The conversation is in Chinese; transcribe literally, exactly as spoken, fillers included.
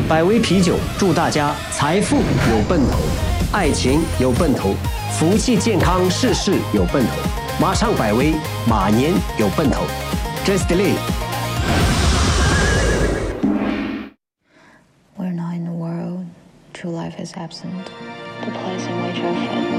百威啤酒祝大家财富有奔头，爱情有奔头，福气健康事事有奔头。马上百威，马年有奔头。Just delay。 We're not in a world, true life is absent. The place in which our